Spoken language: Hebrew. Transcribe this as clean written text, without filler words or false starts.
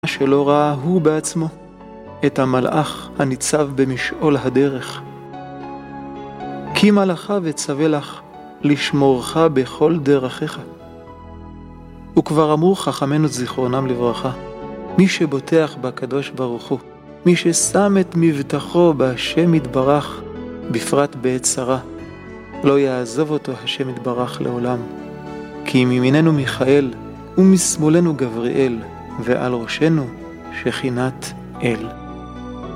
שלא ראה הוא בעצמו את המלאך הניצב במשעול הדרך. כי מלאכיו אצווה לך לשמורך בכל דרכיך. וכבר אמרו חכמינו זיכרונם לברכה, מי שבוטח בקדוש ברוך הוא, מי ששם את מבטחו בהשם יתברך, בפרט בעת צרה, לא יעזוב אותו השם יתברך לעולם. כי מימיננו מיכאל ומשמאלנו גבריאל, ועל ראשנו שכינת אל.